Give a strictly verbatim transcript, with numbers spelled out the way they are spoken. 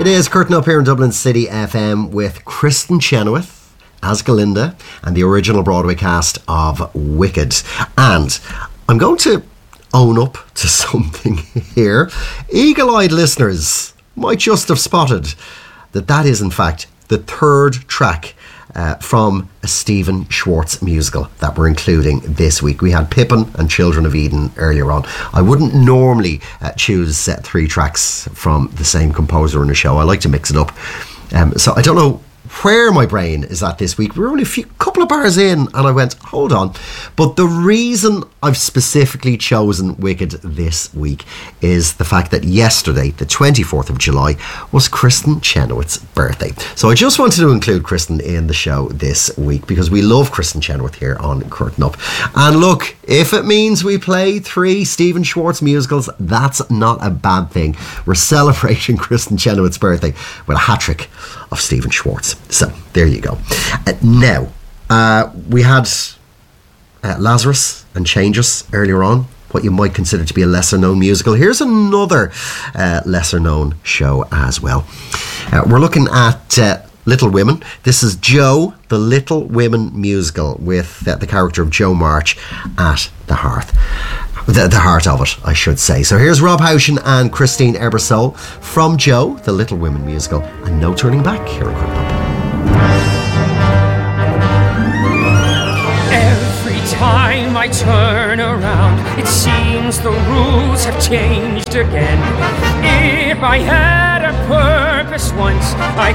It is Curtain Up here in Dublin City F M with Kristin Chenoweth as Galinda and the original Broadway cast of Wicked. And I'm going to own up to something here. Eagle-eyed listeners might just have spotted that that is in fact the third track Uh, from a Stephen Schwartz musical that we're including this week. We had Pippin and Children of Eden earlier on. I wouldn't normally uh, choose uh, three tracks from the same composer in a show. I like to mix it up. Um, so I don't know where my brain is at this week. We're only a few, couple of bars in and I went, hold on. But the reason I've specifically chosen Wicked this week is the fact that yesterday, the twenty-fourth of July, was Kristin Chenoweth's birthday. So I just wanted to include Kristin in the show this week because we love Kristin Chenoweth here on Curtain Up. And look, if it means we play three Stephen Schwartz musicals, that's not a bad thing. We're celebrating Kristin Chenoweth's birthday with a hat-trick of Stephen Schwartz. So there you go. Uh, now, uh, we had uh, Lazarus and Changes earlier on, what you might consider to be a lesser known musical. Here's another uh, lesser known show as well. Uh, we're looking at uh, Little Women. This is Joe, the Little Women musical, with uh, the character of Joe March at the hearth. The, the heart of it, I should say. So here's Rob Houchen and Christine Ebersole from Joe, the Little Women musical, and No Turning Back here at Curtain Up. Every time I turn around, it seems the rules have changed again. If I had a purpose once, I